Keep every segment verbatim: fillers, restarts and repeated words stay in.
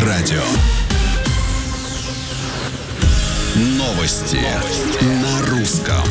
радио. Новости на русском.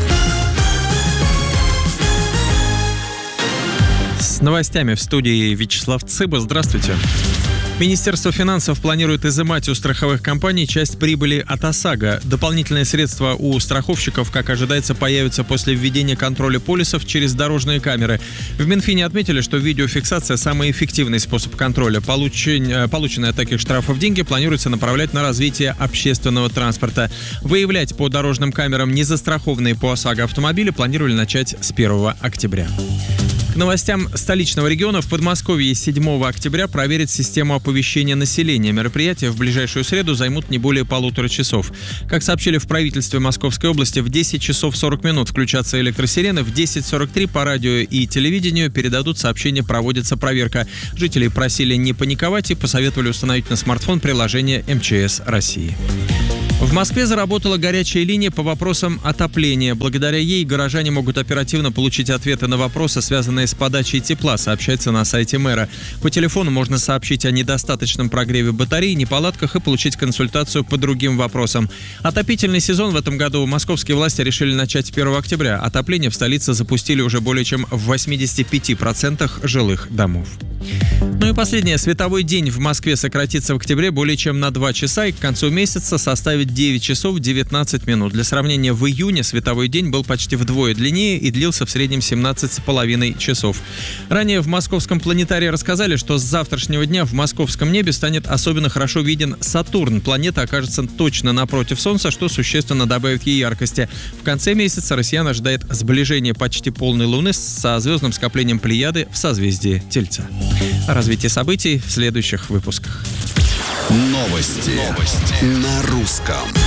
С новостями в студии Вячеслав Цыба. Здравствуйте. Министерство финансов планирует изымать у страховых компаний часть прибыли от ОСАГО. Дополнительные средства у страховщиков, как ожидается, появятся после введения контроля полисов через дорожные камеры. В Минфине отметили, что видеофиксация – самый эффективный способ контроля. Получень, полученные от таких штрафов деньги планируется направлять на развитие общественного транспорта. Выявлять по дорожным камерам незастрахованные по ОСАГО автомобили планировали начать с первого октября. К новостям столичного региона. В Подмосковье седьмого октября проверят систему оповещения населения. Мероприятия в ближайшую среду займут не более полутора часов. Как сообщили в правительстве Московской области, в десять часов сорок минут включатся электросирены, в десять сорок три по радио и телевидению передадут сообщение «Проводится проверка». Жителей просили не паниковать и посоветовали установить на смартфон приложение эм че эс России. В Москве заработала горячая линия по вопросам отопления. Благодаря ей горожане могут оперативно получить ответы на вопросы, связанные с подачей тепла, сообщается на сайте мэра. По телефону можно сообщить о недостаточном прогреве батарей, неполадках и получить консультацию по другим вопросам. Отопительный сезон в этом году московские власти решили начать с первого октября. Отопление в столице запустили уже более чем в восьмидесяти пяти процентах жилых домов. Ну и последнее. Световой день в Москве сократится в октябре более чем на два часа и к концу месяца составит девять часов девятнадцать минут. Для сравнения, в июне световой день был почти вдвое длиннее и длился в среднем семнадцать с половиной часов. Ранее в Московском планетарии рассказали, что с завтрашнего дня в московском небе станет особенно хорошо виден Сатурн. Планета окажется точно напротив Солнца, что существенно добавит ей яркости. В конце месяца россиян ожидает сближение почти полной Луны со звездным скоплением Плеяды в созвездии Тельца. Развитие событий в следующих выпусках. Новости, Новости. на русском.